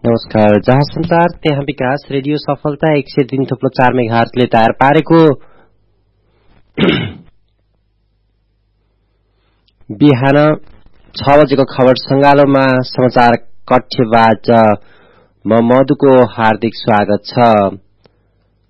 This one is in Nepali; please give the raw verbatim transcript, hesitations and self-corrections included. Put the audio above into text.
नमस्कार। जहाँ संसार त्यहाँ विकास रेडियो सफलता एक सय तीन थुप्रो चार मेगाहर्जले तयार पारेको बिहान छ बजेको खबर संगालोमा समाचार कक्षबाट म मधुको हार्दिक स्वागत छ।